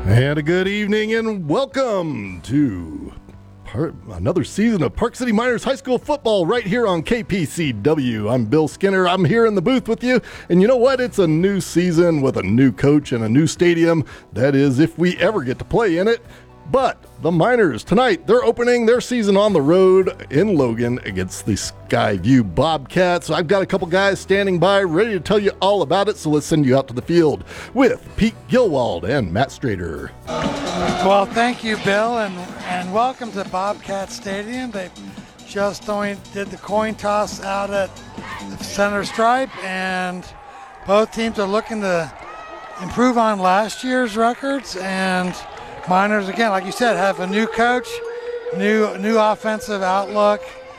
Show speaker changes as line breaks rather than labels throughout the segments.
And a good evening and welcome to another season of Park City Miners High School football right here on KPCW. I'm Bill Skinner. I'm here in the booth with you. And you know what? It's a new season with a new coach and a new stadium. That is, if we ever get to play in it. But the Miners tonight, they're opening their season on the road in Logan against the Skyview Bobcats. I've got a couple guys standing by ready to tell you all about it, so let's send you out to the field with Pete Gilwald and Matt Strader.
Well, thank you, Bill, and welcome to Bobcat Stadium. They just did the coin toss out at the center stripe, and both teams are looking to improve on last year's records. And Miners, again, like you said, have a new coach, new offensive outlook,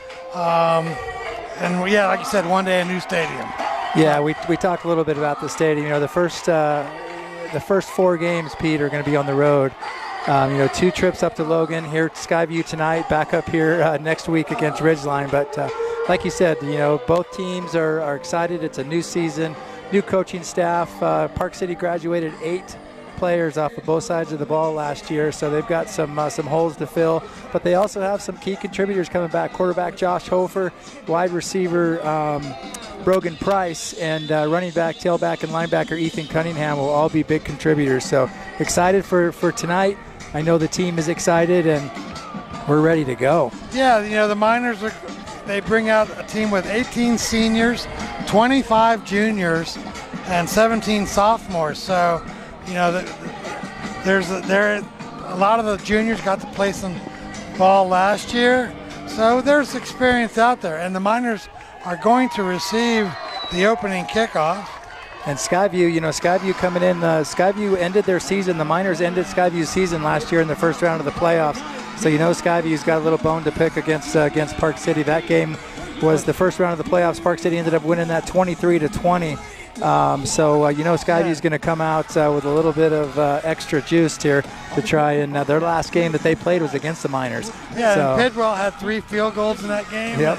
and yeah, like you said, one day a new stadium.
Yeah, we talked a little bit about the stadium. You know, the first 4 games, Pete, are going to be on the road. 2 trips up to Logan, here at Skyview tonight, back up here next week against Ridgeline. But like you said, both teams are excited. It's a new season, new coaching staff. Park City graduated 8 players off of both sides of the ball last year, so they've got some holes to fill. But they also have some key contributors coming back. Quarterback Josh Hofer, wide receiver Brogan Price, and running back, tailback, and linebacker Ethan Cunningham will all be big contributors. So excited for tonight. I know the team is excited, and we're ready to go.
Yeah, the Miners, they bring out a team with 18 seniors, 25 juniors, and 17 sophomores. So, there's a lot of the juniors got to play some ball last year. So there's experience out there, and the Miners are going to receive the opening kickoff.
And Skyview, Skyview coming in, Skyview ended their season. The Miners ended Skyview's season last year in the first round of the playoffs. So Skyview's got a little bone to pick against Park City. That game was the first round of the playoffs. Park City ended up winning that 23-20. Skyview's going to come out with a little bit of extra juice here to try, and their last game that they played was against the Miners.
Yeah, and Pidwell had 3 field goals in that game.
Yep.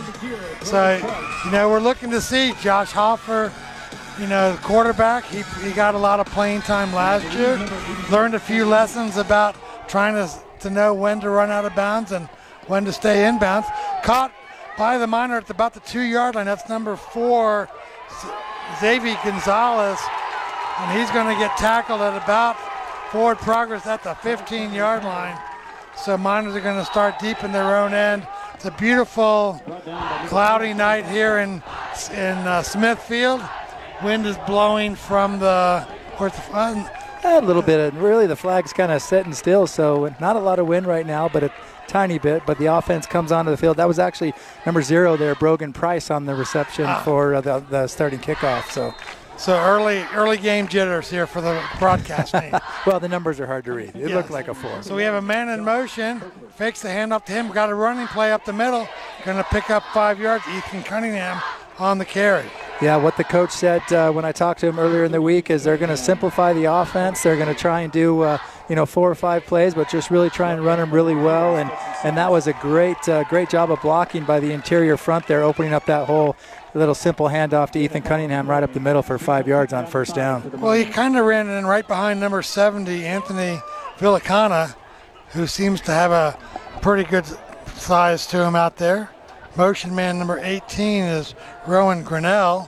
So, we're looking to see Josh Hoffer, the quarterback. He got a lot of playing time last year. Learned a few lessons about trying to know when to run out of bounds and when to stay in bounds. Caught by the Miner at about the 2-yard line. That's number 4, Xavier Gonzalez, and he's going to get tackled at about forward progress at the 15-yard line. So Miners are going to start deep in their own end. It's a beautiful cloudy night here in Smithfield. Wind is blowing from a
little bit. Really, the flag's kind of sitting still, so not a lot of wind right now, but a tiny bit. But the offense comes onto the field. That was actually number 0 there, Brogan Price, on the reception for the starting kickoff.
So early game jitters here for the broadcast team.
Well, the numbers are hard to read. It looked like a 4.
So we have a man in motion, fakes the handoff to him, got a running play up the middle, going to pick up 5 yards. Ethan Cunningham on the carry.
Yeah, what the coach said when I talked to him earlier in the week is they're going to simplify the offense. They're going to try and do 4 or 5 plays, but just really try and run them really well. And that was a great job of blocking by the interior front there, opening up that hole. A little simple handoff to Ethan Cunningham right up the middle for 5 yards on first down.
Well, he kind of ran in right behind number 70, Anthony Villicana, who seems to have a pretty good size to him out there. Motion man number 18 is Rowan Grinnell.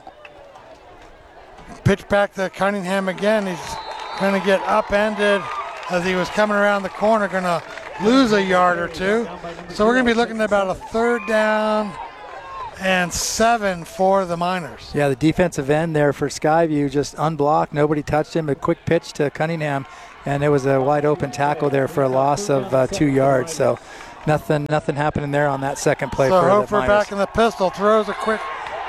Pitch back to Cunningham again. He's going to get upended as he was coming around the corner, going to lose a yard or 2. So we're going to be looking at about a 3rd down and 7 for the Miners.
Yeah, the defensive end there for Skyview just unblocked. Nobody touched him. A quick pitch to Cunningham, and it was a wide open tackle there for a loss of 2 yards. So nothing happening there on that second play for the Miners.
So Hofer back in the pistol, throws a quick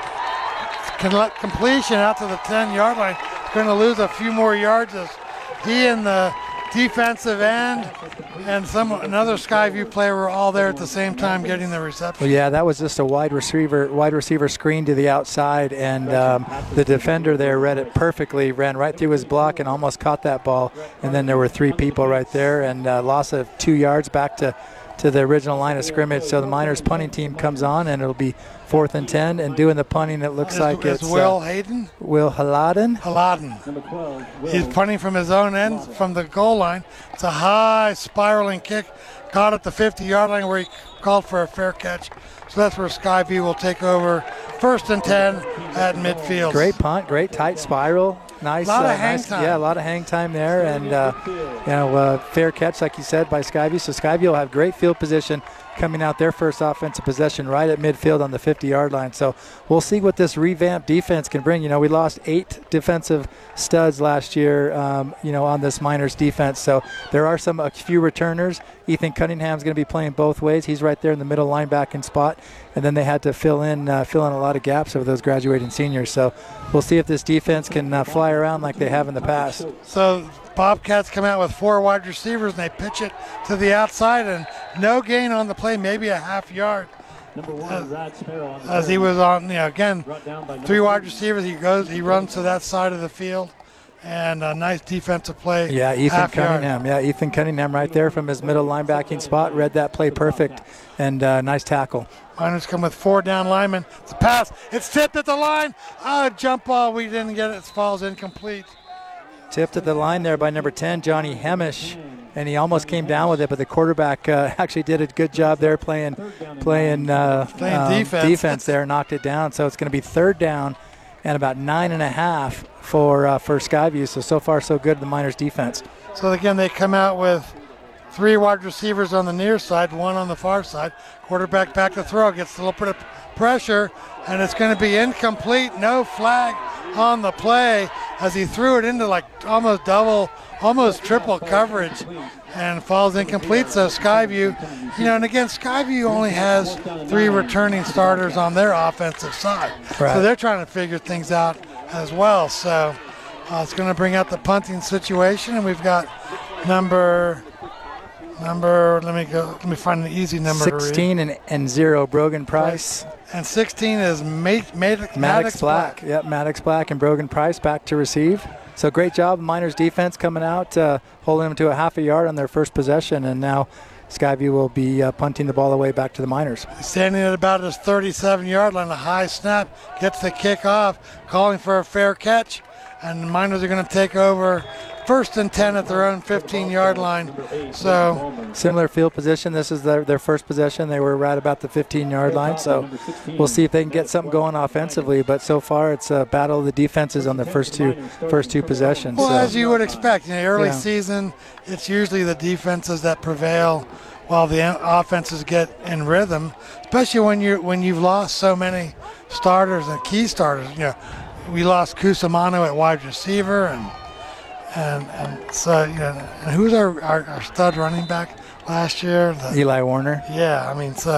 completion out to the 10-yard line. Going to lose a few more yards as he and the defensive end and another Skyview player were all there at the same time getting the reception.
Well, yeah, that was just a wide receiver screen to the outside, and the defender there read it perfectly, ran right through his block and almost caught that ball. And then there were 3 people right there, and loss of 2 yards back to to the original line of scrimmage. So the Miners punting team comes on, and it'll be 4th and 10. And doing the punting, it looks like it's
Will Hayden.
Will Haladen.
He's punting from his own end from the goal line. It's a high spiraling kick, caught at the 50-yard line where he called for a fair catch. So that's where Skyview will take over 1st and 10 at midfield.
Great punt, great tight spiral. Nice.
A lot of hang time.
Yeah, a lot of hang time there. And, fair catch, like you said, by Skyview. So Skyview will have great field position coming out their first offensive possession right at midfield on the 50-yard line. So we'll see what this revamped defense can bring. We lost 8 defensive studs last year, on this Miners defense. So there are a few returners. Ethan Cunningham's going to be playing both ways. He's right there in the middle linebacking spot. And then they had to fill in a lot of gaps of those graduating seniors. So we'll see if this defense can fly around like they have in the past.
So Bobcats come out with 4 wide receivers, and they pitch it to the outside, and no gain on the play, maybe a half yard. As he was on, again, 3 wide receivers. He runs to that side of the field, and a nice defensive play.
Yeah, Ethan Cunningham. Yeah, Ethan Cunningham right there from his middle linebacking spot. Read that play perfect, and nice tackle.
Miners come with 4 down linemen. It's a pass. It's tipped at the line. Jump ball. We didn't get it. It falls incomplete.
Tipped at the line there by number 10, Johnny Hemish, and he almost came down with it, but the quarterback actually did a good job there playing defense there, knocked it down. So it's going to be 3rd down and about 9.5 for Skyview. So far, so good, the Miners defense.
So again, they come out with 3 wide receivers on the near side, 1 on the far side. Quarterback back to throw, gets a little bit of pressure, and it's going to be incomplete. No flag on the play as he threw it into almost triple coverage, and falls incomplete. So Skyview, and again, Skyview only has 3 returning starters on their offensive side.
Right. So
they're trying to figure things out as well. So it's going to bring out the punting situation, and we've got number, let me find an easy number
16
to read.
and 0, Brogan Price.
And 16 is
Maddox Black. Yep, Maddox Black and Brogan Price back to receive. So great job, Miners defense coming out, holding them to a half a yard on their first possession, and now Skyview will be punting the ball away back to the Miners.
Standing at about his 37-yard line, a high snap, gets the kick off, calling for a fair catch, and the Miners are going to take over 1st and 10 at their own 15-yard line. So
similar field position. This is their first possession. They were right about the 15-yard line. So we'll see if they can get something going offensively. But so far, it's a battle of the defenses on the first two possessions.
Well, as you would expect, early season, it's usually the defenses that prevail while the offenses get in rhythm. Especially when you've lost so many starters and key starters. We lost Cusimano at wide receiver, and so, and who's our stud running back last year?
Eli Warner.
Yeah,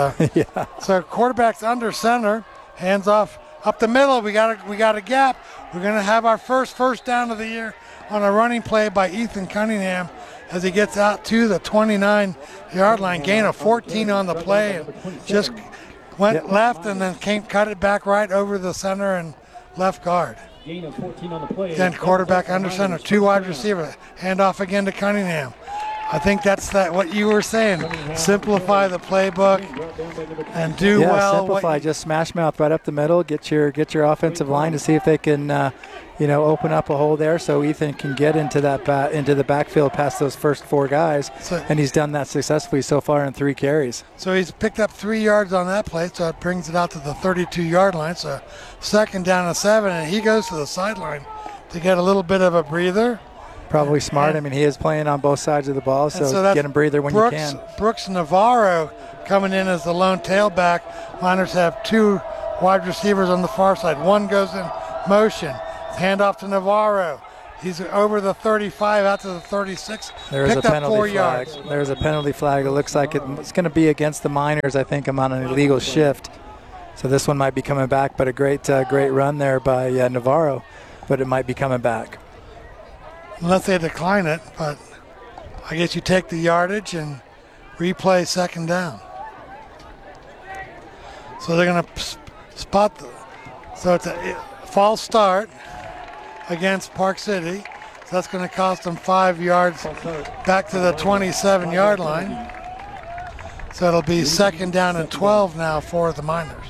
So quarterback's under center, hands off up the middle. We got a gap. We're going to have our first down of the year on a running play by Ethan Cunningham as he gets out to the 29-yard line, gain of 14 on the play, and just went left and then cut it back right over the center and left guard.
Gain of 14 on the play.
Then quarterback under center, 2 wide receiver, hand off again to Cunningham. I think that's what you were saying. Simplify the playbook and do well.
Simplify. Just smash mouth right up the middle. Get your offensive line to see if they can, open up a hole there so Ethan can get into into the backfield past those first 4 guys. And he's done that successfully so far in 3 carries.
So he's picked up 3 yards on that play, so it brings it out to the 32-yard line. So 2nd down and 7, and he goes to the sideline to get a little bit of a breather.
Probably smart. He is playing on both sides of the ball, so get him breather when you can.
Brooks Navarro coming in as the lone tailback. Miners have 2 wide receivers on the far side. 1 goes in motion. Hand off to Navarro. He's over the 35 out to the 36.
There's a penalty
4
flag.
yards.
There's a penalty flag. It looks like it's going to be against the Miners. I think I'm on an illegal shift. So this one might be coming back, but a great run there by Navarro. But it might be coming back.
Unless they decline it, but I guess you take the yardage and replay 2nd down. So they're going to spot so it's a false start against Park City. So that's going to cost them 5 yards back to the 27-yard line. So it'll be second down and 12 now for the Miners.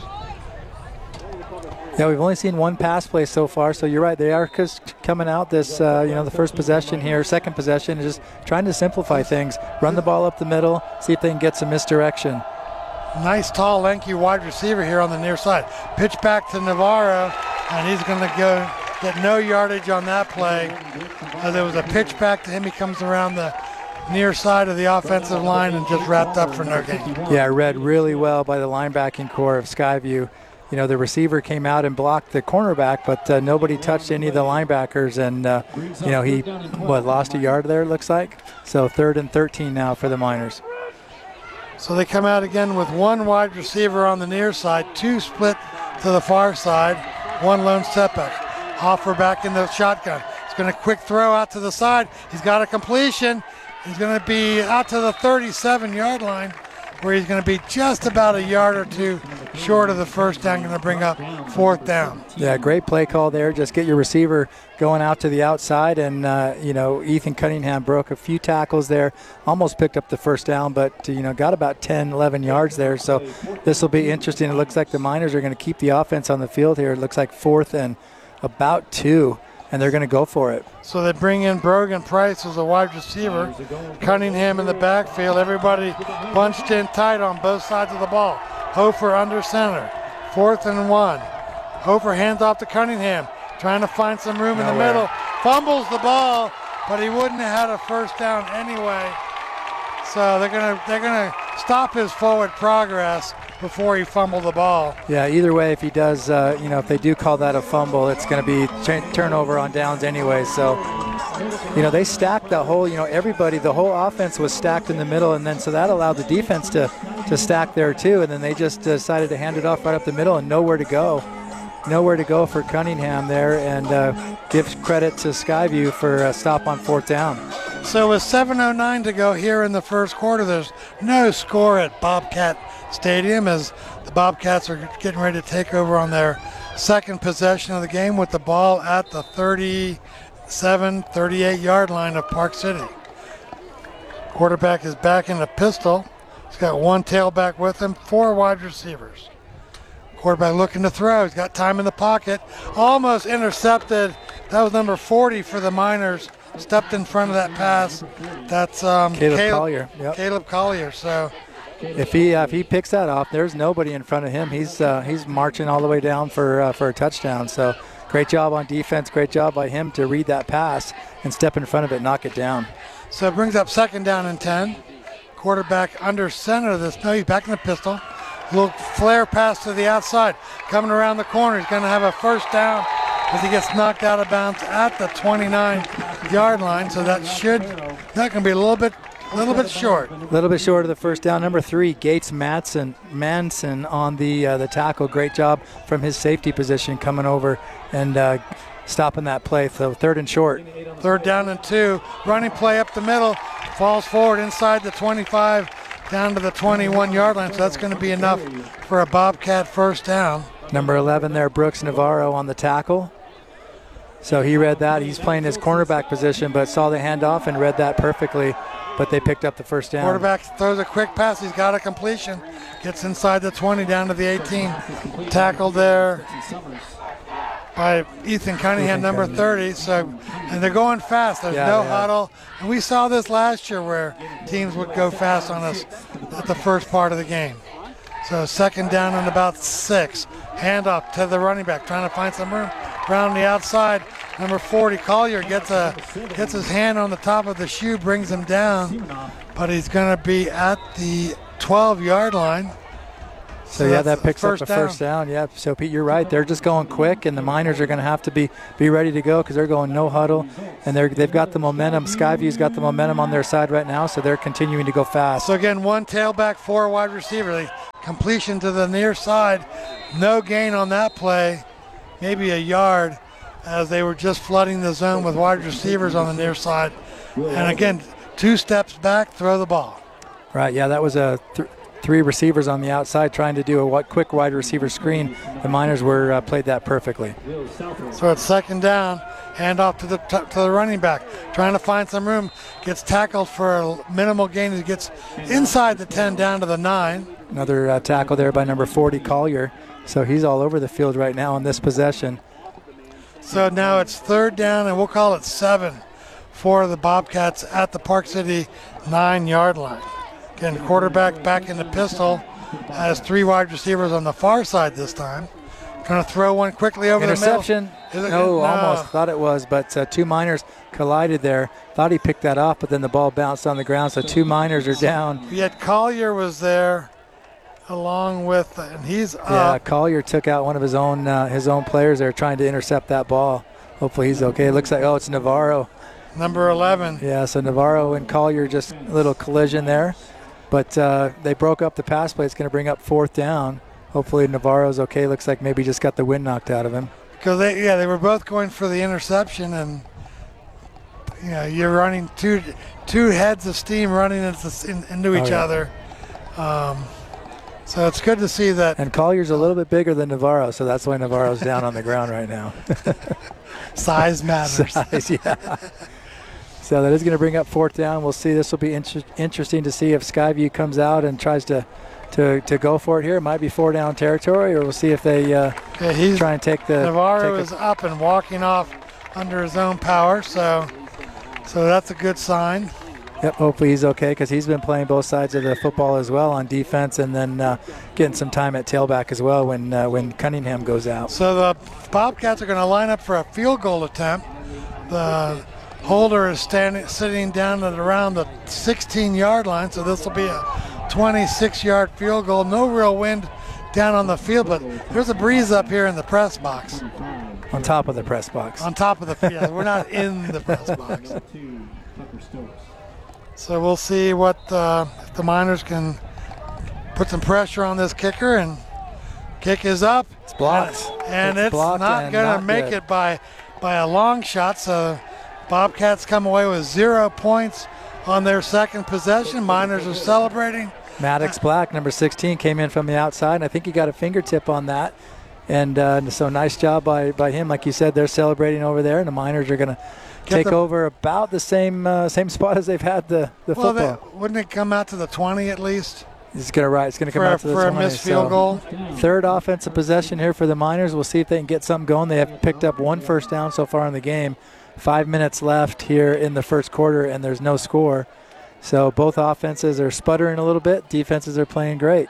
Yeah, we've only seen one pass play so far, so you're right. They are just coming out this, the first possession here, second possession, and just trying to simplify things. Run the ball up the middle, see if they can get some misdirection.
Nice, tall, lanky wide receiver here on the near side. Pitch back to Navarro, and he's going to go get no yardage on that play. There was a pitch back to him. He comes around the near side of the offensive line and just wrapped up for no gain.
Yeah, read really well by the linebacking core of Skyview. You know, the receiver came out and blocked the cornerback, but nobody touched any of the linebackers. And, he, lost a yard there, it looks like. So 3rd and 13 now for the Miners.
So they come out again with one wide receiver on the near side, 2 split to the far side, 1 lone setback. Hoffer back in the shotgun. He's going to quick throw out to the side. He's got a completion. He's going to be out to the 37-yard line, where he's going to be just about a yard or 2 short of the first down, going to bring up 4th down.
Yeah, great play call there. Just get your receiver going out to the outside, and, Ethan Cunningham broke a few tackles there, almost picked up the first down, but, got about 10, 11 yards there. So this will be interesting. It looks like the Miners are going to keep the offense on the field here. It looks like 4th and about 2. And they're going to go for it.
So they bring in Brogan Price as a wide receiver. Cunningham in the backfield. Everybody bunched in tight on both sides of the ball. Hofer under center. 4th and 1. Hofer hands off to Cunningham, trying to find some room in the middle. Fumbles the ball, but he wouldn't have had a first down anyway. So they're gonna stop his forward progress before he fumbled the ball.
Yeah, either way, if he does, if they do call that a fumble, it's going to be turnover on downs anyway. So, they stacked the whole, the whole offense was stacked in the middle, and then so that allowed the defense to stack there too, and then they just decided to hand it off right up the middle and nowhere to go. Nowhere to go for Cunningham there, and give credit to Skyview for a stop on 4th down.
So with 7:09 to go here in the first quarter, there's no score at Bobcat Stadium as the Bobcats are getting ready to take over on their second possession of the game with the ball at the 37, 38-yard line of Park City. Quarterback is back in the pistol. He's got 1 tailback with him, 4 wide receivers. Quarterback looking to throw. He's got time in the pocket. Almost intercepted. That was number 40 for the Miners. Stepped in front of that pass. That's
Caleb Collier. Yep.
Caleb Collier. So
if he picks that off, there's nobody in front of him. He's marching all the way down for a touchdown. So great job on defense. Great job by him to read that pass and step in front of it, knock it down.
So it brings up 2nd down and 10. Quarterback under center. He's back in the pistol. Little flare pass to the outside. Coming around the corner. He's going to have a first down as he gets knocked out of bounds at the 29-yard line. So that can be a little bit short.
A little bit short of the first down. Number 3, Gates Manson on the tackle. Great job from his safety position coming over and stopping that play. So 3rd and short.
3rd down and 2. Running play up the middle. Falls forward inside the 25 down to the 21-yard line. So that's going to be enough for a Bobcat first down.
Number 11 there, Brooks Navarro on the tackle. So he read that. He's playing his cornerback position, but saw the handoff and read that perfectly. But they picked up the first down.
Quarterback throws a quick pass. He's got a completion. Gets inside the 20 down to the 18. Tackled there by Ethan Cunningham, number 30. And they're going fast. There's no huddle. And we saw this last year where teams would go fast on us at the first part of the game. So 2nd down and about 6. Handoff to the running back, trying to find some room around the outside. Number 40, Collier gets his hand on the top of the shoe, brings him down, but he's going to be at the 12-yard line.
So that picks up a first down. Yeah, so Pete, you're right. They're just going quick, and the Miners are going to have to be ready to go because they're going no huddle, and they've got the momentum. Skyview's got the momentum on their side right now, so they're continuing to go fast.
So again, 1 tailback, 4 wide receiver. Completion to the near side. No gain on that play, maybe a yard, as they were just flooding the zone with wide receivers on the near side. And again, 2 steps back, throw the ball.
Right, yeah, that was a 3 receivers on the outside trying to do a quick wide receiver screen. The Miners played that perfectly.
So it's 2nd down. Hand off to the running back, trying to find some room. Gets tackled for a minimal gain. He gets inside the 10 down to the 9.
Another tackle there by number 40, Collier. So he's all over the field right now on this possession.
So now it's 3rd down, and we'll call it 7 for the Bobcats at the Park City 9-yard line. Again, quarterback back in the pistol, has 3 wide receivers on the far side this time. Trying to throw one quickly over
Interception.
the middle.
No, almost thought it was, but 2 Miners collided there. Thought he picked that off, but then the ball bounced on the ground, so 2 Miners are down.
Yet Collier was there along with, and he's up.
Yeah, Collier took out one of his own players there trying to intercept that ball. Hopefully he's okay. It looks like, it's Navarro.
Number 11.
Yeah, so Navarro and Collier, just a little collision there. But they broke up the pass play. It's going to bring up 4th down. Hopefully Navarro's okay. Looks like maybe just got the wind knocked out of him.
Because they were both going for the interception, and you're running two heads of steam running into each other. So it's good to see that.
And Collier's a little bit bigger than Navarro, so that's why Navarro's down on the ground right now.
Size matters.
Size, yeah. So that is going to bring up 4th down. We'll see. This will be interesting to see if Skyview comes out and tries to go for it here. It might be 4-down territory, or we'll see if they try and take the.
Navarro is up and walking off under his own power, so that's a good sign.
Yep, hopefully he's okay because he's been playing both sides of the football as well on defense, and then getting some time at tailback as well when Cunningham goes out.
So the Bobcats are going to line up for a field goal attempt. The holder is sitting down at around the 16-yard line, so this will be a 26-yard field goal. No real wind down on the field, but there's a breeze up here in the press box.
On top of the press box.
On top of the field. We're not in the press box. So we'll see what if the Miners can put some pressure on this kicker, and kick is up.
It's blocked.
And it's not going to make it by a long shot. So Bobcats come away with 0 points on their second possession. Miners are celebrating.
Maddox Black, number 16, came in from the outside, and I think he got a fingertip on that. And so nice job by him. Like you said, they're celebrating over there, and the Miners are going to take over about the same spot as they've had the football.
Wouldn't it come out to the 20 at least?
It's going to come out to the 20.
For a missed field goal.
3rd offensive possession here for the Miners. We'll see if they can get something going. They have picked up 1 first down so far in the game. 5 minutes left here in the first quarter, and there's no score. So both offenses are sputtering a little bit. Defenses are playing great.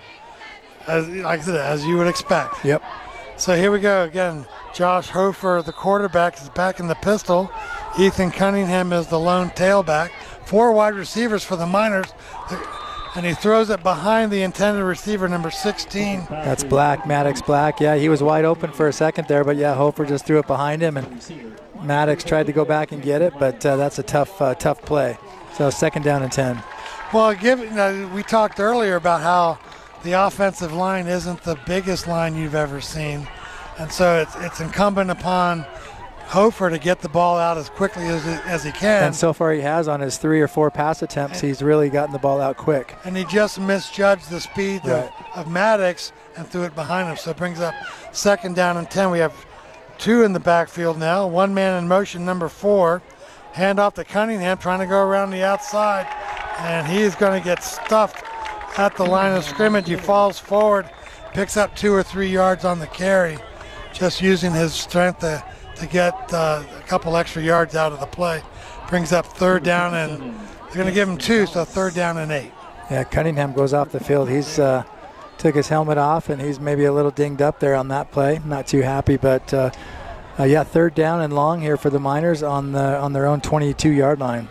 Like I said, as you would expect.
Yep.
So here we go again. Josh Hofer, the quarterback, is back in the pistol. Ethan Cunningham is the lone tailback. 4 wide receivers for the Miners. And he throws it behind the intended receiver, number 16.
That's Black, Maddox Black. Yeah, he was wide open for a second there, but yeah, Hofer just threw it behind him, and Maddox tried to go back and get it, but that's a tough play. So 2nd down and 10.
Well, we talked earlier about how the offensive line isn't the biggest line you've ever seen. And so it's incumbent upon Hofer to get the ball out as quickly as he can.
And so far he has on his 3 or 4 pass attempts. He's really gotten the ball out quick.
And he just misjudged the speed of Maddox and threw it behind him. So it brings up 2nd down and 10. We have 2 in the backfield now. 1 man in motion, number 4. Hand off to Cunningham, trying to go around the outside. And he's going to get stuffed at the line of scrimmage. He falls forward, picks up 2 or 3 yards on the carry, just using his strength to get a couple extra yards out of the play. Brings up 3rd down, and they're going to give him 2, so 3rd down and 8.
Yeah, Cunningham goes off the field. He's took his helmet off, and he's maybe a little dinged up there on that play. Not too happy, but 3rd down and long here for the Miners on their own 22-yard line.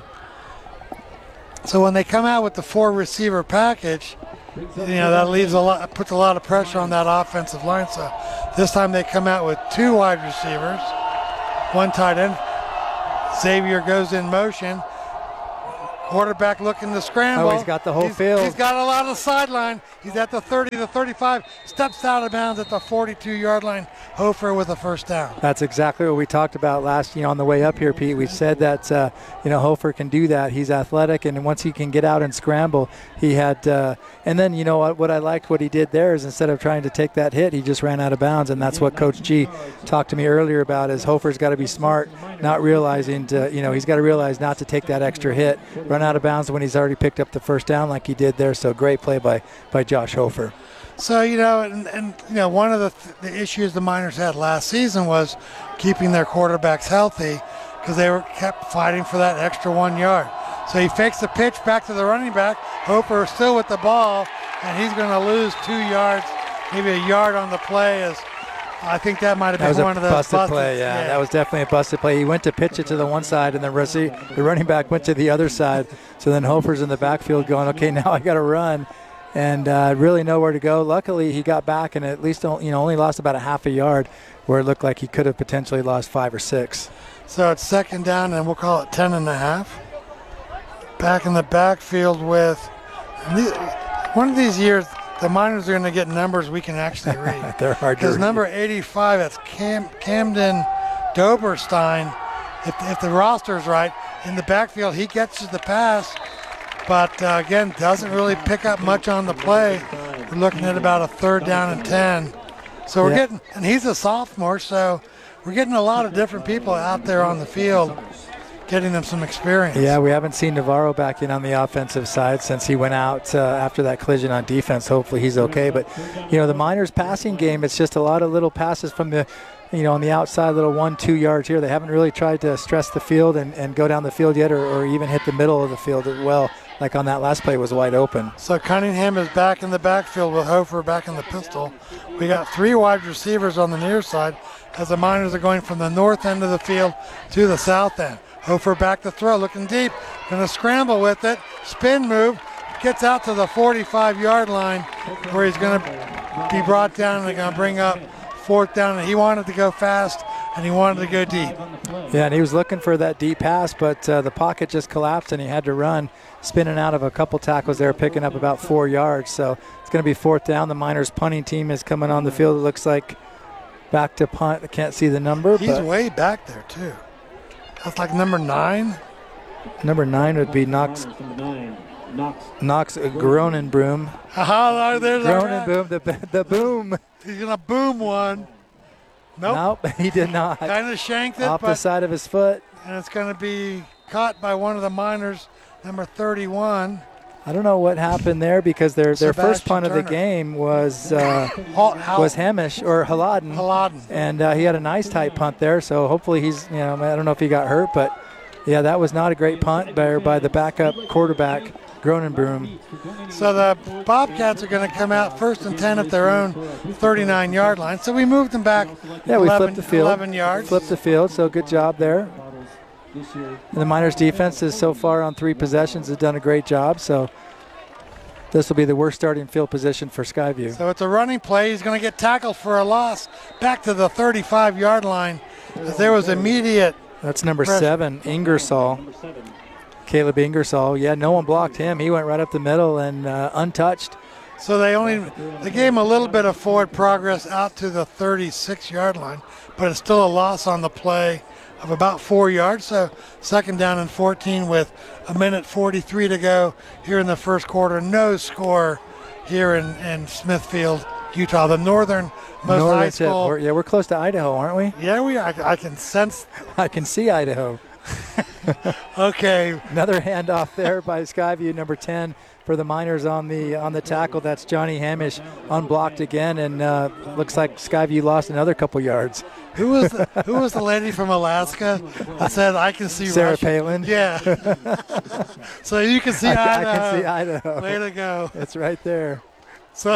So when they come out with the 4 receiver package, that leaves puts a lot of pressure on that offensive line. So this time they come out with 2 wide receivers, 1 tight end. Xavier goes in motion. Quarterback looking to scramble.
Oh, he's got the whole field.
He's got a lot of sideline. He's at the 30 to 35. Steps out of bounds at the 42-yard line. Hofer with a first down.
That's exactly what we talked about last, on the way up here, Pete. We said that, Hofer can do that. He's athletic, and once he can get out and scramble, he had, and then, what I liked what he did there is instead of trying to take that hit, he just ran out of bounds, and that's what Coach G talked to me earlier about is Hofer's got to be smart, not realizing he's got to realize not to take that extra hit, run out of bounds when he's already picked up the first down like he did there. So great play by Josh Hofer.
So, one of the issues the Miners had last season was keeping their quarterbacks healthy because they kept fighting for that extra 1 yard. So he fakes the pitch back to the running back. Hofer is still with the ball, and he's going to lose 2 yards, maybe a yard on the play. I think that might have been one of those
busted play. Yeah, that was definitely a busted play. He went to pitch it to the one side, and the running back went to the other side. So then Hofer's in the backfield going, okay, now I got to run, and really nowhere to go. Luckily, he got back and at least only lost about a half a yard, where it looked like he could have potentially lost 5 or 6.
So it's second down, and we'll call it 10.5. Back in the backfield with one of these years. The Miners are going to get numbers we can actually read.
They're hard to read.
Because number 85, that's Camden Doberstein. If the roster's right, in the backfield, he gets the pass, but again, doesn't really pick up much on the play. We're looking at about a 3rd down and 10. So we're getting, and he's a sophomore, so we're getting a lot of different people out there on the field, getting them some experience.
Yeah, we haven't seen Navarro back in on the offensive side since he went out after that collision on defense. Hopefully he's okay. But, the Miners passing game, it's just a lot of little passes from the, on the outside, little 1-2 yards here. They haven't really tried to stress the field and go down the field yet or even hit the middle of the field as well. Like on that last play was wide open.
So Cunningham is back in the backfield with Hofer back in the pistol. We got 3 wide receivers on the near side as the Miners are going from the north end of the field to the south end. Hofer back to throw, looking deep, going to scramble with it, spin move, gets out to the 45-yard line where he's going to be brought down and they're going to bring up 4th down. And he wanted to go fast and he wanted to go deep.
Yeah, and he was looking for that deep pass, but the pocket just collapsed and he had to run, spinning out of a couple tackles there, picking up about 4 yards. So it's going to be 4th down. The Miners punting team is coming on the field. It looks like back to punt. I can't see the number.
He's way back there, too. That's like number 9.
Number 9 would be Knox Gronenbroom.
There's
Gronenboom, the boom.
He's going to boom one.
Nope, he did not.
Kind of shanked it.
Off the side of his foot.
And it's going to be caught by one of the Miners, number 31.
I don't know what happened there because their first punt of the game was Hamish or Haladin. And he had a nice tight punt there, so hopefully he's, I don't know if he got hurt, but yeah, that was not a great punt by the backup quarterback, Gronenbroom.
So the Bobcats are going to come out 1st and 10 at their own 39-yard line. So we moved them back.
Yeah, we flipped the field.
11 yards.
Flipped the field, so good job there. And the Miners defense is so far on 3 possessions has done a great job, so this will be the worst starting field position for Skyview.
So it's a running play. He's going to get tackled for a loss back to the 35-yard line. There was immediate.
That's number 7, Ingersoll. Caleb Ingersoll. Yeah, no one blocked him. He went right up the middle and untouched.
So they gave him a little bit of forward progress out to the 36-yard line, but it's still a loss on the play of about 4 yards. So 2nd down and 14 with 1:43 to go here in the first quarter. No score here in Smithfield, Utah, the northernmost high school.
We're close to Idaho, aren't we?
Yeah, we are. I can sense.
I can see Idaho.
Okay.
Another handoff there by Skyview, number 10 for the Miners on the tackle. That's Johnny Hamish unblocked again, and looks like Skyview lost another couple yards.
Who was the lady from Alaska that said, I can see
Sarah
Russia?
Palin?
Yeah. So you can see Idaho.
I can see Idaho.
Way to go.
It's right there.
So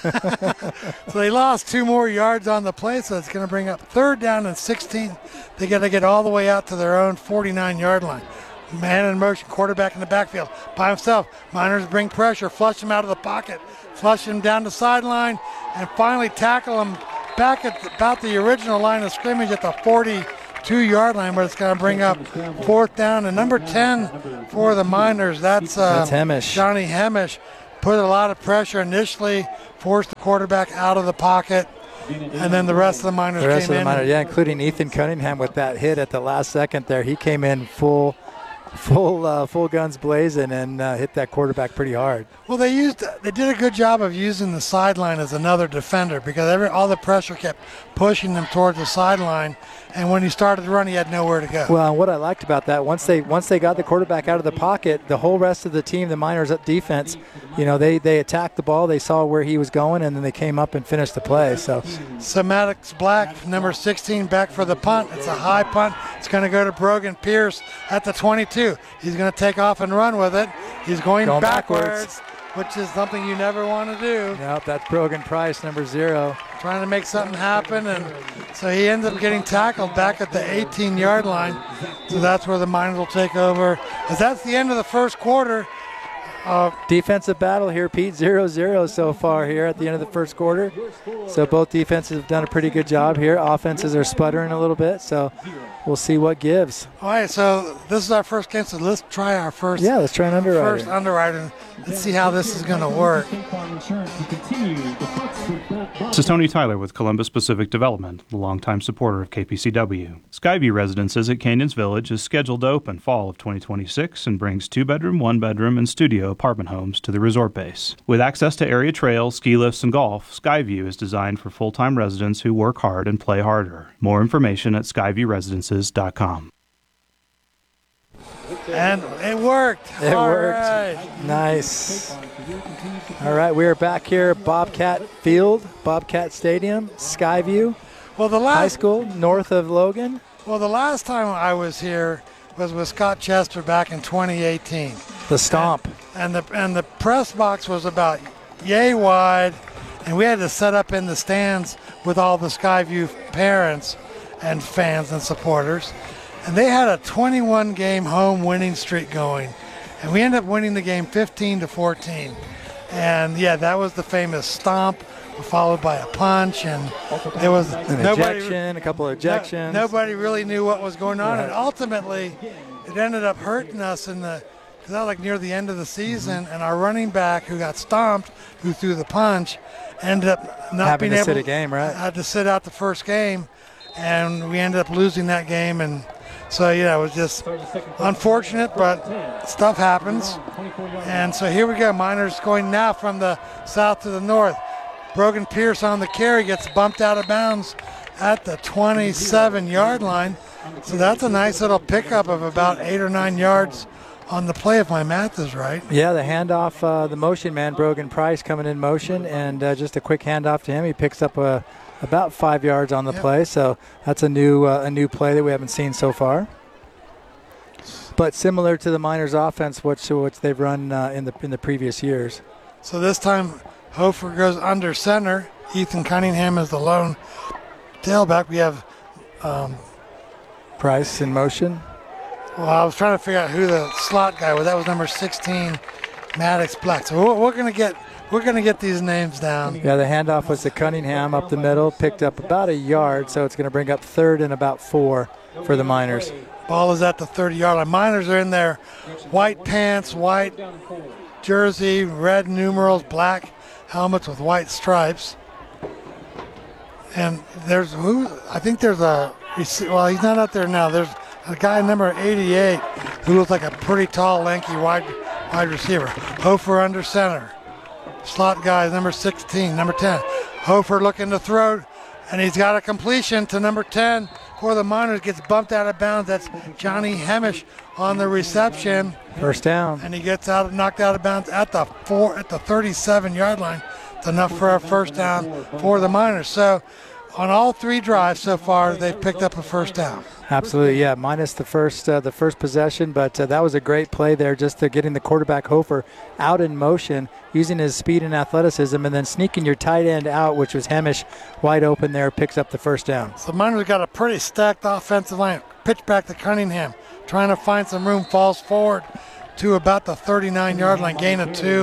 they lost 2 more yards on the play, so it's going to bring up 3rd down and 16. They got to get all the way out to their own 49-yard line. Man in motion, quarterback in the backfield by himself. Miners bring pressure, flush him out of the pocket, flush him down the sideline, and finally tackle him back at about the original line of scrimmage at the 2-yard line, but it's going to bring up 4th down. And number 10 for the Miners, that's
Hemish.
Johnny Hemish. Put a lot of pressure initially, forced the quarterback out of the pocket, and then the rest of the Miners came in.
Yeah, including Ethan Cunningham with that hit at the last second there. He came in full guns blazing and hit that quarterback pretty hard.
Well, they did a good job of using the sideline as another defender because all the pressure kept pushing them towards the sideline, and when he started to run, he had nowhere to go.
Well, what I liked about that, once they got the quarterback out of the pocket, the whole rest of the team, the Miners defense, they attacked the ball, they saw where he was going, and then they came up and finished the play. So
Maddox Black, number 16, back for the punt. It's a high punt. It's going to go to Brogan Pierce at the 22. He's going to take off and run with it. He's going backwards, which is something you never want to do.
Nope, that's Brogan Price, number 0.
Trying to make something happen, and so he ends up getting tackled back at the 18-yard line. So that's where the Miners will take over. As that's the end of the first quarter.
Defensive battle here, Pete, 0-0 so far here at the end of the first quarter. So both defenses have done a pretty good job here. Offenses are sputtering a little bit, so we'll see what gives.
All right, so this is our first game, so let's try our first.
Yeah, let's try an underwriter.
First underwriter. Let's see how this is going to work.
This is Tony Tyler with Columbus Pacific Development, the longtime supporter of KPCW. Skyview Residences at Canyons Village is scheduled to open fall of 2026 and brings 2-bedroom, 1-bedroom, and studio apartment homes to the resort base. With access to area trails, ski lifts, and golf, Skyview is designed for full-time residents who work hard and play harder. More information at skyviewresidences.com.
And it worked.
It worked.
Right.
Nice. All right, we are back here at Bobcat Field, Bobcat Stadium, Skyview High School, north of Logan.
Well, the last time I was here was with Scott Chester back in 2018.
The Stomp.
And the press box was about yay wide, and we had to set up in the stands with all the Skyview parents and fans and supporters. And they had a 21-game home winning streak going. And we ended up winning the game 15-14. And, yeah, that was the famous stomp, followed by a punch. And there was
a couple of ejections.
Nobody really knew what was going on. Right. And ultimately, it ended up hurting us because that was like near the end of the season. And our running back who got stomped, who threw the punch, ended up not
having
being
to
able
sit a game, right?
Had to sit out the first game. And we ended up losing that game. And so, yeah, it was just unfortunate, but stuff happens. And so here we go. Miners going now from the south to the north. Brogan Pierce on the carry gets bumped out of bounds at the 27-yard line. So that's a nice little pickup of about 8 or 9 yards on the play, if my math is right.
Yeah, the handoff, the motion man, Brogan Price coming in motion, and just a quick handoff to him. He picks up about 5 yards on the play, so that's a new play that we haven't seen so far. But similar to the Miners' offense, which they've run in the previous years.
So this time, Hofer goes under center. Ethan Cunningham is the lone tailback. We have
Price in motion.
Well, I was trying to figure out who the slot guy was. That was number 16, Maddox Black. So we're gonna get these names down.
Yeah, the handoff was to Cunningham up the middle, picked up about a yard, so it's going to bring up 3rd and about 4 for the Miners.
Ball is at the 30-yard line. Miners are in their white pants, white jersey, red numerals, black helmets with white stripes. And I think there's he's not out there now. There's a guy number 88 who looks like a pretty tall, lanky wide receiver. Hofer under center. Slot guy number 16, number 10. Hofer looking to throw, and he's got a completion to number 10 for the Miners. Gets bumped out of bounds. That's Johnny Hemish on the reception.
First down.
And he gets knocked out of bounds at the 37-yard line. It's enough for a first down for the Miners. So on all 3 drives so far, they've picked up a first down.
Absolutely, yeah. Minus the first possession, but that was a great play there, just to getting the quarterback Hofer out in motion, using his speed and athleticism, and then sneaking your tight end out, which was Hemish, wide open there, picks up the first down.
So Miners got a pretty stacked offensive line. Pitch back to Cunningham, trying to find some room, falls forward to about the 39-yard line, gain of 2, and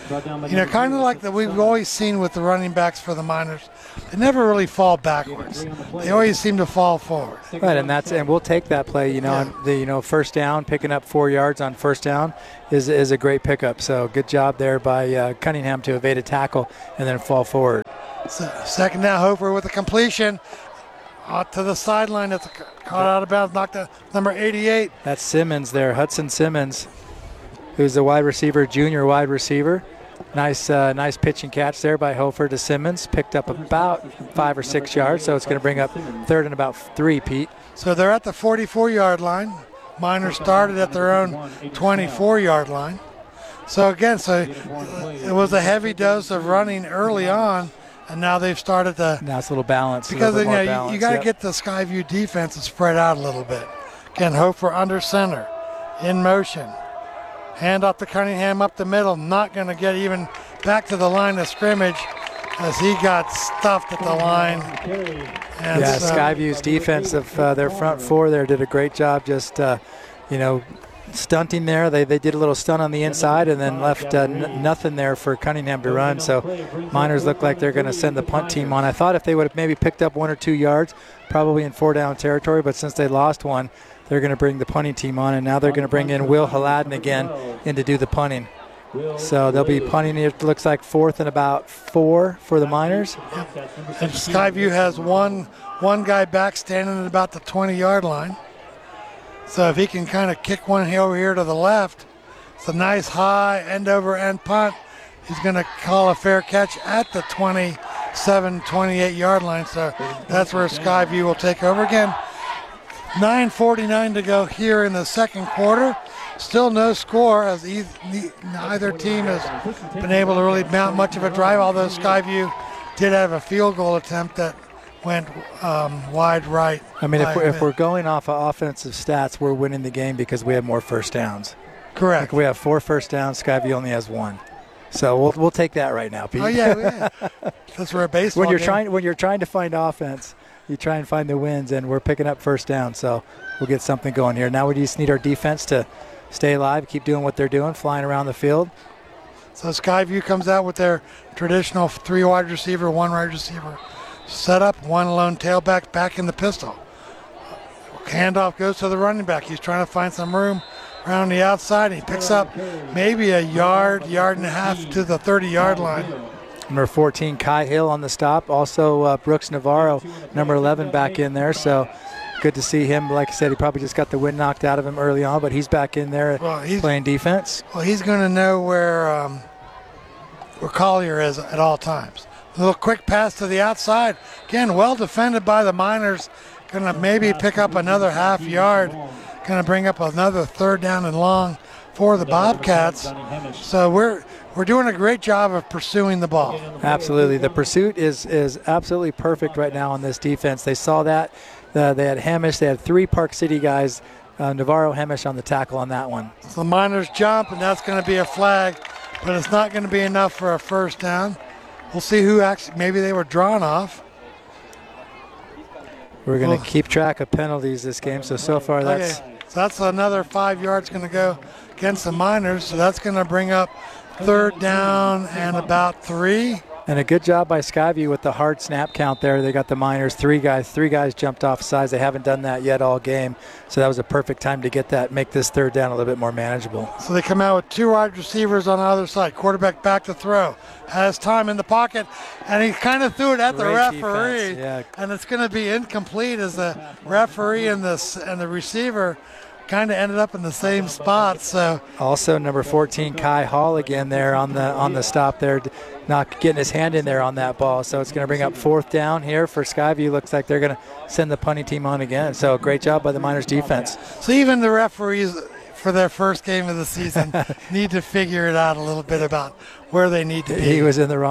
kind of like that we've always seen with the running backs for the Miners. They never really fall backwards. They always seem to fall forward.
Right, and we'll take that play. And the first down, picking up 4 yards on first down is a great pickup. So good job there by Cunningham to evade a tackle and then fall forward.
So second down, Hofer with a completion. Out to the sideline. That's caught out of bounds. Knocked out number 88.
That's Simmons there, Hudson Simmons, who's the wide receiver, junior wide receiver. Nice pitch and catch there by Hofer to Simmons. Picked up about 5 or 6 yards, so it's going to bring up third and about 3, Pete.
So they're at the 44-yard line. Miners started at their own 24-yard line. So again, it was a heavy dose of running early on. And now they've started to.
Now it's a little balanced.
Because you got to get the Skyview defense to spread out a little bit. Again, Hofer under center, in motion. Hand off to Cunningham up the middle. Not going to get even back to the line of scrimmage as he got stuffed at the line. And
Skyview's defense of their front four there did a great job just, stunting there. They did a little stunt on the inside and then left nothing there for Cunningham to run. So Miners look like they're going to send the punt team on. I thought if they would have maybe picked up 1 or 2 yards, probably in 4-down territory, but since they lost one, they're going to bring the punting team on, and now they're going to bring in Will Haladin again in to do the punting. So they'll be punting, it looks like 4th and about 4 for the Miners.
Yep. And Skyview has one guy back standing at about the 20-yard line. So if he can kind of kick one over here to the left, it's a nice high end-over-end punt. He's going to call a fair catch at the 27, 28-yard line. So that's where Skyview will take over again. 9:49 to go here in the second quarter. Still no score as neither team has been able to really mount much of a drive, although Skyview did have a field goal attempt that went wide right.
I mean, if we're going off of offensive stats, we're winning the game because we have more first downs.
Correct.
Like we have 4 first downs. Skyview only has 1. So we'll take that right now, Pete.
Oh yeah. That's where a baseball.
When you're trying to find offense, you try and find the wins, and we're picking up first down. So we'll get something going here. Now we just need our defense to stay alive, keep doing what they're doing, flying around the field.
So Skyview comes out with their traditional 3 wide receiver, 1 wide receiver set up, 1 lone tailback back in the pistol. Handoff goes to the running back. He's trying to find some room around the outside. He picks up maybe a yard and a half to the 30-yard line.
Number 14, Kai Hill on the stop. Also Brooks Navarro, number 11, back in there. So good to see him. Like I said, he probably just got the wind knocked out of him early on, but he's back in there playing defense.
Well, he's going to know where Collier is at all times. A little quick pass to the outside. Again, well defended by the Miners. Going to maybe pick up another half yard. Going to bring up another 3rd down and long for the Bobcats. So we're doing a great job of pursuing the ball.
Absolutely. The pursuit is absolutely perfect right now on this defense. They saw that. They had Hamish. They had 3 Park City guys. Navarro, Hamish on the tackle on that one.
So the Miners jump, and that's going to be a flag, but it's not going to be enough for a first down. We'll see who actually, maybe they were drawn off.
We're going to keep track of penalties this game. So far that's...
Okay. So that's another 5 yards going to go against the Miners. So that's going to bring up 3rd down and about 3.
And a good job by Skyview with the hard snap count there. They got the Miners. 3 guys jumped off sides. They haven't done that yet all game. So that was a perfect time to get that, make this 3rd down a little bit more manageable.
So they come out with 2 wide receivers on the other side. Quarterback back to throw. Has time in the pocket. And he kind of threw it at the referee.
Yeah.
And it's going to be incomplete as the referee and the receiver kind of ended up in the same spot. So
also number 14, Kai Hall again there on the stop there, not getting his hand in there on that ball. So it's going to bring up 4th down here for Skyview. Looks like they're going to send the punting team on again. So great job by the Miners defense.
So even the referees for their first game of the season need to figure it out a little bit about where they need to be.
He was in the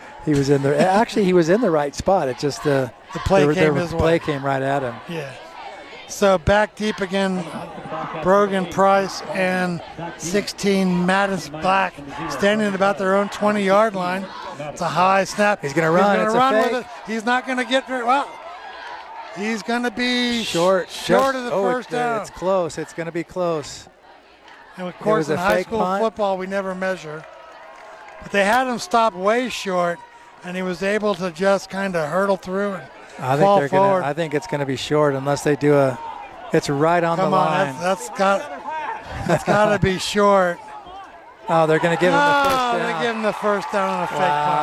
right spot. It just the play came right at him.
Yeah. So back deep again, Brogan Price and 16 Mattis Black standing at about their own 20-yard line. It's a high snap.
He's going to run.
He's going to run with it. He's not going to get very well. He's going to be short of the first down.
It's close. It's going to be close.
And of course, in high school football, we never measure. but they had him stop way short, and he was able to just kind of hurdle through and fall forward.
I think it's going to be short unless they do a. It's right on the line.
That's got to be short.
Oh, they're going to give him the first down.
They give him the first down on a fake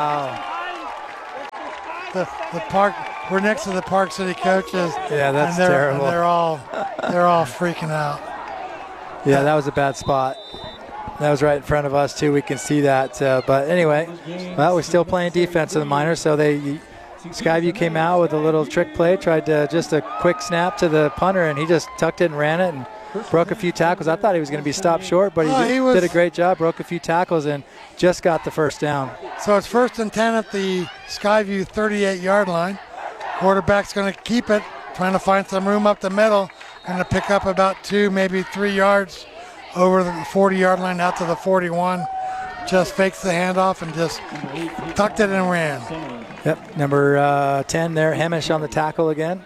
punt. The park. We're next to the Park City coaches.
Yeah, that's terrible.
And they're all freaking out.
Yeah, that was a bad spot. That was right in front of us too. We can see that. But anyway, well, we're still playing defense in the Miners. So Skyview came out with a little trick play, tried to just a quick snap to the punter, and he just tucked it and ran it and broke a few tackles. I thought he was going to be stopped short, but he did a great job, broke a few tackles, and just got the first down.
So it's 1st and 10 at the Skyview 38-yard line. Quarterback's going to keep it, trying to find some room up the middle, going to pick up about 2, maybe 3 yards over the 40-yard line out to the 41. Just fakes the handoff and just tucked it and ran.
Yep, number 10 there, Hemish on the tackle again.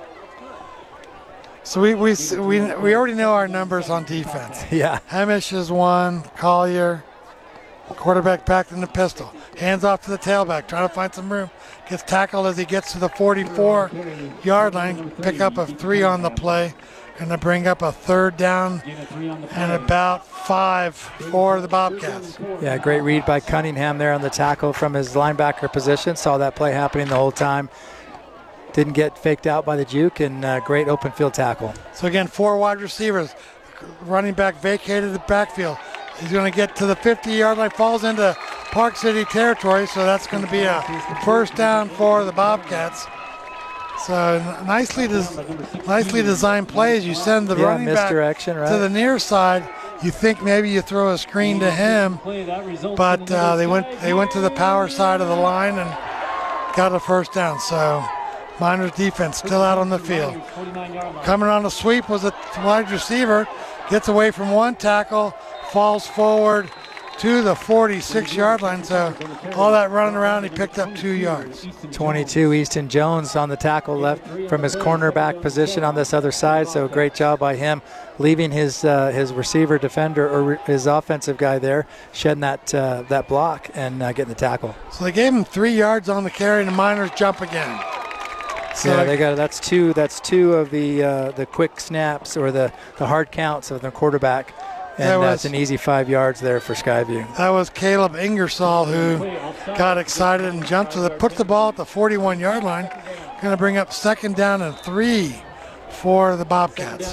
So we already know our numbers on defense.
Yeah.
Hemish is 1, Collier, quarterback back in the pistol. Hands off to the tailback, trying to find some room. Gets tackled as he gets to the 44-yard line. Pick up a 3 on the play. Going to bring up a 3rd down and about 5 for the Bobcats.
Yeah, great read by Cunningham there on the tackle from his linebacker position. Saw that play happening the whole time. Didn't get faked out by the juke, and great open field tackle.
So again, 4 wide receivers. Running back vacated the backfield. He's going to get to the 50-yard line, falls into Park City territory, so that's going to be a first down for the Bobcats. So nicely designed plays. You send the running back to the near side. You think maybe you throw a screen to him, but they went to the power side of the line and got a first down. So Miners defense still out on the field. Coming on the sweep was a wide receiver. Gets away from 1 tackle, falls forward to the 46-yard line. So all that running around, he picked up 2 yards.
22, Easton Jones on the tackle left from his cornerback position on this other side. So great job by him, leaving his receiver defender or his offensive guy there, shedding that block and getting the tackle.
So they gave him 3 yards on the carry, and the Miners jump again.
So yeah, they got that's two of the quick snaps or the hard counts of the quarterback. And that's an easy 5 yards there for Skyview.
That was Caleb Ingersoll who got excited and jumped put the ball at the 41-yard line. Going to bring up 2nd down and 3 for the Bobcats.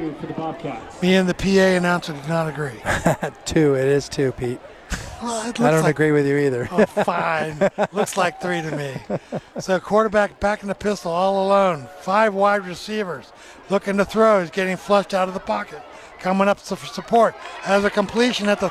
Me and the PA announcer did not agree.
2, it is 2, Pete.
Well,
I don't agree with you either.
Oh, fine. Looks like 3 to me. So quarterback back in the pistol all alone. 5 wide receivers looking to throw. He's getting flushed out of the pocket. Coming up for support. Has a completion at the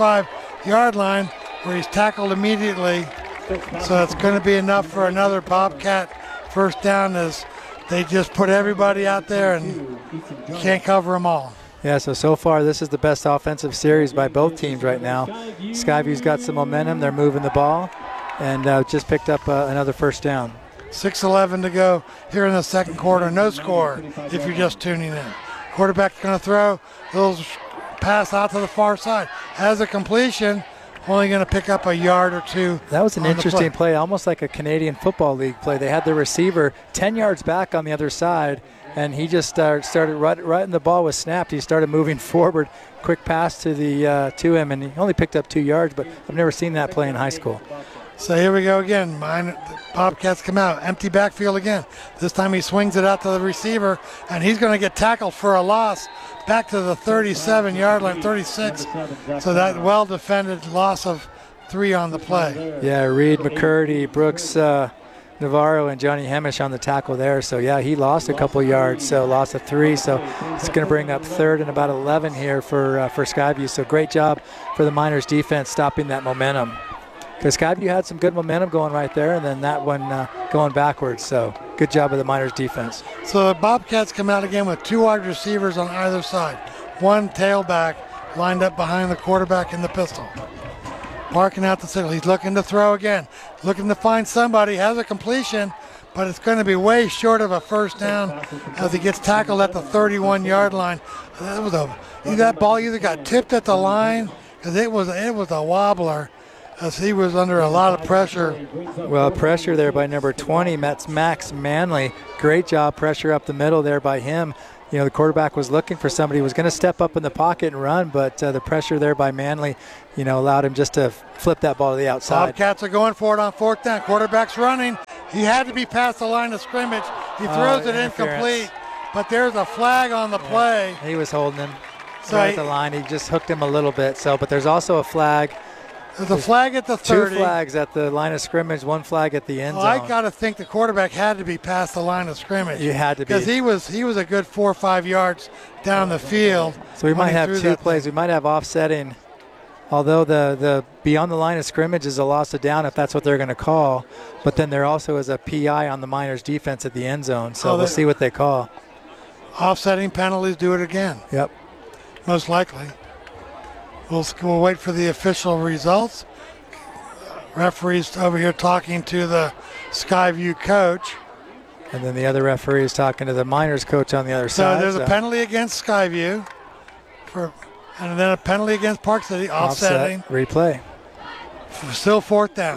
35-yard line where he's tackled immediately. So it's going to be enough for another Bobcat first down as they just put everybody out there and you can't cover them all.
Yeah, so far this is the best offensive series by both teams right now. Skyview's got some momentum. They're moving the ball and just picked up another first down.
6:11 to go here in the second quarter. No score if you're just tuning in. Quarterback's going to throw. Little pass out to the far side. Has a completion. Only going to pick up a yard or 2.
That was an interesting play, almost like a Canadian Football League play. They had the receiver 10 yards back on the other side, and he just started right in the ball was snapped. He started moving forward, quick pass to him, and he only picked up 2 yards, but I've never seen that play in high school.
So here we go again. Bobcats come out. Empty backfield again. This time he swings it out to the receiver, and he's going to get tackled for a loss back to the 37-yard line, 36. So that well-defended loss of 3 on the play.
Yeah, Reed McCurdy, Brooks Navarro, and Johnny Hemish on the tackle there. So, yeah, he lost a couple yards, so loss of 3. So it's going to bring up 3rd and about 11 here for Skyview. So great job for the Miners defense stopping that momentum. Because Skyview had some good momentum going right there, and then that one going backwards. So good job of the Miners defense.
So the Bobcats come out again with 2 wide receivers on either side. 1 tailback lined up behind the quarterback in the pistol. Marking out the signal. He's looking to throw again. Looking to find somebody. Has a completion, but it's going to be way short of a first down as he gets tackled at the 31-yard line. That ball either got tipped at the line because it was a wobbler. as he was under a lot of pressure.
Well, pressure there by number 20, that's Max Manley. Great job, pressure up the middle there by him. You know, the quarterback was looking for somebody who was going to step up in the pocket and run, but the pressure there by Manley, you know, allowed him just to flip that ball to the outside.
Bobcats are going for it on 4th down. Quarterback's running. He had to be past the line of scrimmage. He throws it incomplete, but there's a flag on the play.
He was holding him
So
right at the line. He just hooked him a little bit. So, but there's also a flag.
There's a flag at the 30.
2 flags at the line of scrimmage, 1 flag at the end zone.
I got to think the quarterback had to be past the line of scrimmage.
You had to be.
Because he was a good 4 or 5 yards down the field.
So we might have 2 plays. We might have offsetting. Although the beyond the line of scrimmage is a loss of down if that's what they're going to call. But then there also is a PI on the Miners defense at the end zone. So we'll see what they call.
Offsetting penalties, do it again.
Yep.
Most likely. We'll wait for the official results. Referee's over here talking to the Skyview coach.
And then the other referee is talking to the Miners coach on the other side.
So there's a penalty against Skyview, and then a penalty against Park City, offsetting.
Replay.
Still 4th down.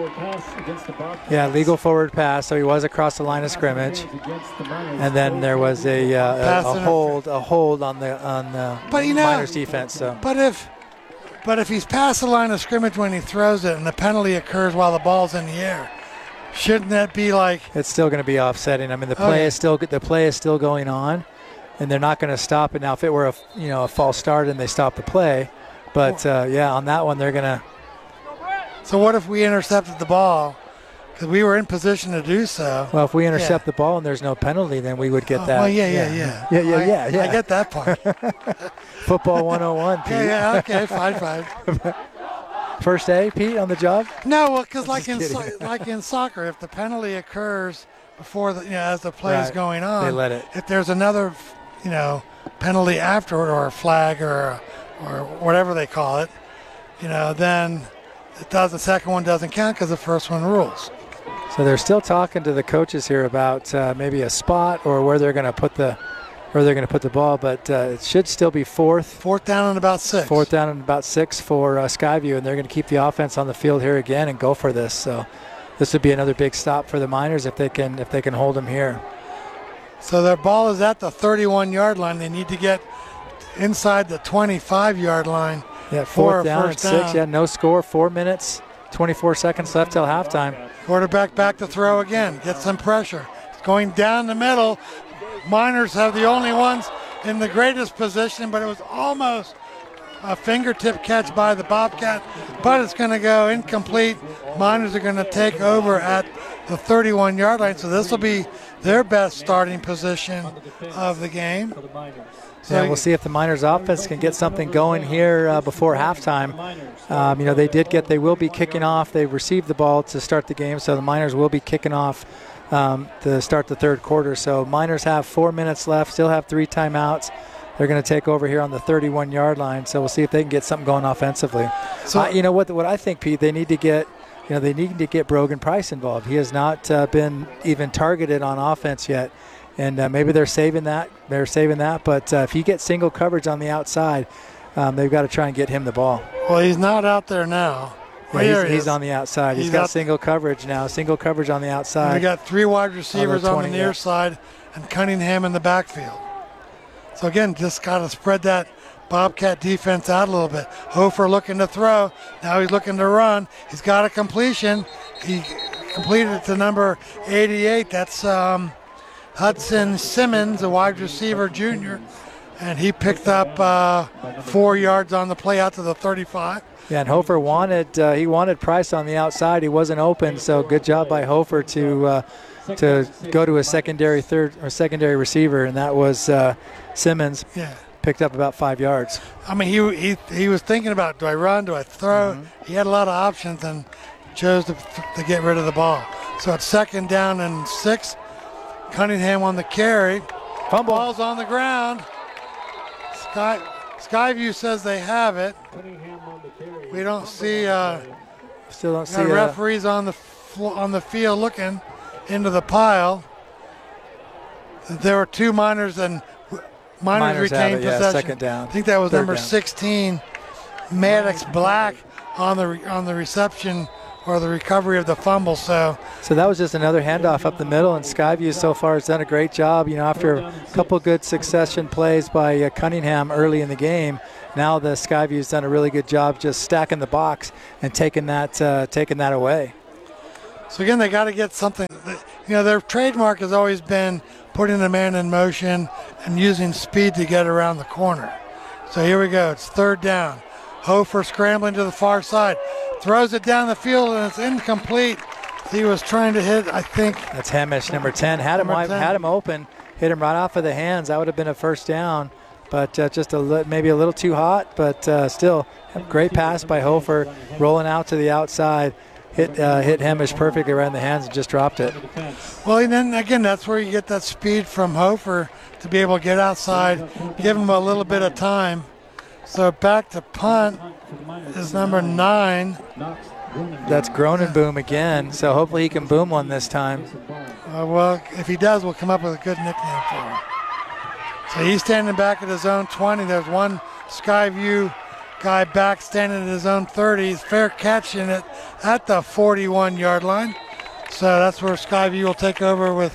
Yeah, legal forward pass. So he was across the line of scrimmage, and then there was a hold on the Miners defense. So,
but if he's past the line of scrimmage when he throws it, and the penalty occurs while the ball's in the air, shouldn't that be like?
It's still going to be offsetting. I mean, the play is still going on, and they're not going to stop it now. If it were a false start and they stop the play, but on that one they're going to.
So what if we intercepted the ball? Because we were in position to do so.
Well, if we intercept the ball and there's no penalty, then we would get that.
Well, yeah. I get that part.
Football 101, Pete.
Yeah, okay, fine.
First A, Pete, on the job?
No, well, because like in soccer, if the penalty occurs before as the play is going on,
they let it.
If there's another, penalty afterward or a flag or whatever they call it, then the second one doesn't count because the first one rules.
So they're still talking to the coaches here about maybe a spot or where they're going to put the ball, but it should still be 4th
down and about 6.
4th down and about 6 for Skyview, and they're going to keep the offense on the field here again and go for this. So this would be another big stop for the Miners if they can hold them here.
So their ball is at the 31-yard line. They need to get inside the 25-yard line.
Yeah, 4th down and 6. Yeah, no score. 4 minutes, 24 seconds left till halftime.
Quarterback back to throw again. Get some pressure. It's going down the middle. Miners have the only ones in the greatest position, but it was almost a fingertip catch by the Bobcat, but it's going to go incomplete. Miners are going to take over at the 31-yard line, so this will be their best starting position of the game.
So we'll see if the Miners offense can get something going here before halftime. They will be kicking off. They received the ball to start the game, so the Miners will be kicking off to start the third quarter. So Miners have 4 minutes left, still have 3 timeouts. They're going to take over here on the 31-yard line. So we'll see if they can get something going offensively. So what I think, Pete, they need to get Brogan Price involved. He has not been even targeted on offense yet. And maybe they're saving that. But if you get single coverage on the outside, they've got to try and get him the ball.
Well, he's not out there now.
He's on the outside. He's got single coverage now. Single coverage on the outside.
We got 3 wide receivers on the near side and Cunningham in the backfield. So, again, just got to spread that Bobcat defense out a little bit. Hofer looking to throw. Now he's looking to run. He's got a completion. He completed it to number 88. That's Hudson Simmons, a wide receiver junior. And he picked up 4 yards on the play out to the 35.
Yeah, and Hofer wanted Price on the outside. He wasn't open, so good job by Hofer to go to a secondary receiver, and that was Simmons.
Yeah,
picked up about 5 yards.
I mean, he was thinking about, do I run, do I throw? Mm-hmm. He had a lot of options and chose to get rid of the ball. So it's 2nd down and 6. Cunningham on the carry.
Fumble.
Ball's on the ground. Skyview says they have it. We don't see.
Still don't see.
Referees on the field looking into the pile. There were 2 Miners and Miners retained possession.
2nd down.
I think that was number 16, Maddox Black on the reception or the recovery of the fumble. So
that was just another handoff up the middle, and Skyview so far has done a great job. After a couple good succession plays by Cunningham early in the game, now the Skyview's done a really good job just stacking the box and taking that away.
So again, they got to get something. Their trademark has always been putting the man in motion and using speed to get around the corner. So here we go. It's third down. Hofer scrambling to the far side. Throws it down the field, and it's incomplete. He was trying to hit, I think.
That's Hemish, number 10. Had him open, hit him right off of the hands. That would have been a first down, but just maybe a little too hot, but still a great pass by Hofer, rolling out to the outside. Hit Hemish perfectly right in the hands and just dropped it.
Well, and then again, that's where you get that speed from Hofer to be able to get outside, give him a little bit of time. So back to punt is number 9.
That's Gronenboom again, so hopefully he can boom one this time.
Well, if he does, we'll come up with a good nickname for him. So he's standing back at his own 20. There's one Skyview guy back standing at his own 30. He's fair catching it at the 41-yard line. So that's where Skyview will take over with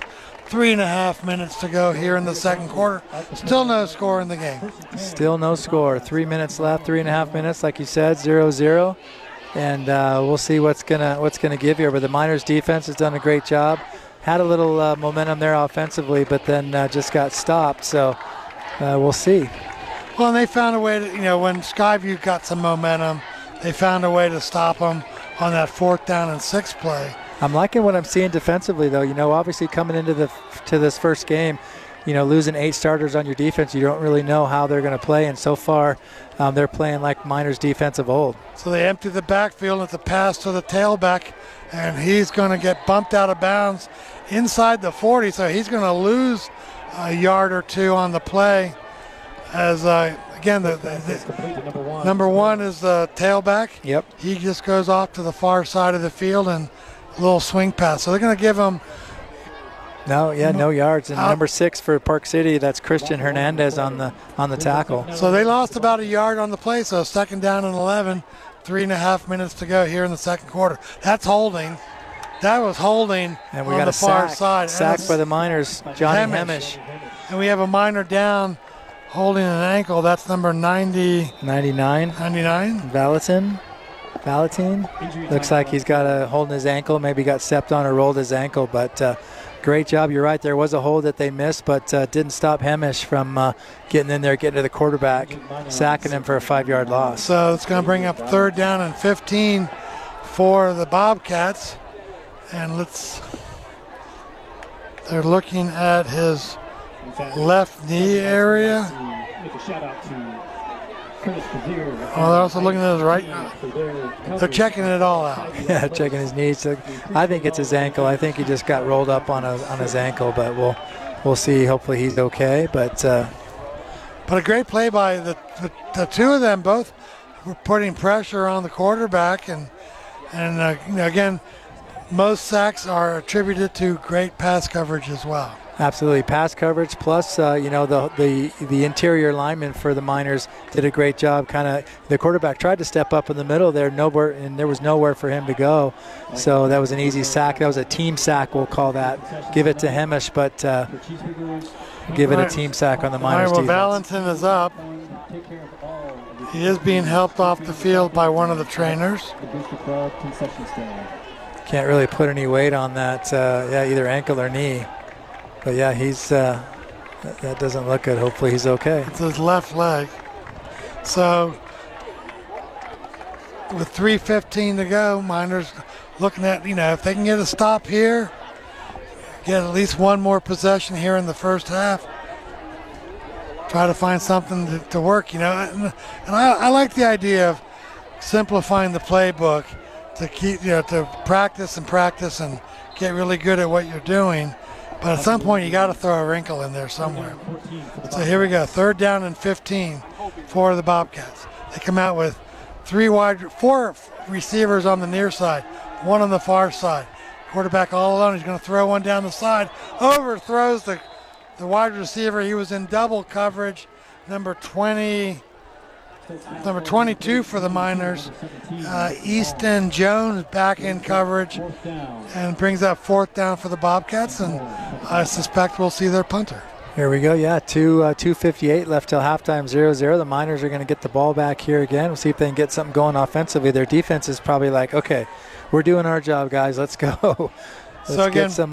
3.5 minutes to go here in the second quarter. Still no score in the game.
Still no score. 3 minutes left, 3.5 minutes, like you said, 0-0. And we'll see what's gonna give here. But the Miners defense has done a great job. Had a little momentum there offensively, but then just got stopped. So we'll see.
Well, and they found a way to, when Skyview got some momentum, they found a way to stop them on that 4th down and 6 play.
I'm liking what I'm seeing defensively, though. Obviously coming into this first game, losing 8 starters on your defense, you don't really know how they're going to play. And so far, they're playing like Miners defense of old.
So they empty the backfield and it's a pass to the tailback, and he's going to get bumped out of bounds inside the 40. So he's going to lose a yard or two on the play. As again, the number 1 is the tailback.
Yep.
He just goes off to the far side of the field and a little swing pass. So they're going to give him
no yards. And number 6 for Park City, that's Christian Hernandez on the tackle.
So they lost about a yard on the play. So 2nd down and 11. 3.5 minutes to go here in the second quarter. That's holding. That was holding.
And we
on
got
the
a
far side.
Sack by the Miners, Johnny Hemish.
And we have a Miner down, holding an ankle. That's number 99.
99. Valentin. Looks like he's got a hold in his ankle. Maybe got stepped on or rolled his ankle. But great job. You're right. There was a hold that they missed, but didn't stop Hemish from getting in there, getting to the quarterback, sacking him for a 5-yard loss.
So it's going to bring up 3rd down and 15 for the Bobcats. And they're looking at his left knee area. They're also looking at his right. They're checking it all out.
Yeah, checking his knees. I think it's his ankle. I think he just got rolled up on his ankle, but we'll see. Hopefully he's okay. But
a great play by the two of them. Both were putting pressure on the quarterback, and again, most sacks are attributed to great pass coverage as well.
Absolutely, pass coverage plus the interior lineman for the Miners did a great job. The quarterback tried to step up in the middle there, and there was nowhere for him to go. So that was an easy sack. That was a team sack, we'll call that. Give it to Hemish, but give it a team sack on the Miners defense.
Valentin is up. He is being helped off the field by one of the trainers.
Can't really put any weight on that, either ankle or knee. But yeah, he's that doesn't look good. Hopefully he's okay.
It's his left leg. So with 3:15 to go, Miners looking at, if they can get a stop here, get at least one more possession here in the first half, try to find something to work, And I like the idea of simplifying the playbook to keep, to practice and get really good at what you're doing. But at some point, you got to throw a wrinkle in there somewhere. So here we go, 3rd down and 15 for the Bobcats. They come out with 4 receivers on the near side, 1 on the far side. Quarterback all alone. He's going to throw one down the side. Overthrows the wide receiver. He was in double coverage. Number 20. number 22 for the Miners, Easton Jones, back in coverage, and brings up 4th down for the Bobcats, and I suspect we'll see their punter.
Here we go. Yeah, 2:58 left till halftime, 0-0. The Miners are going to get the ball back here again. We'll see if they can get something going offensively. Their defense is probably like, okay, we're doing our job, guys. Let's go. Let's
So again,
get some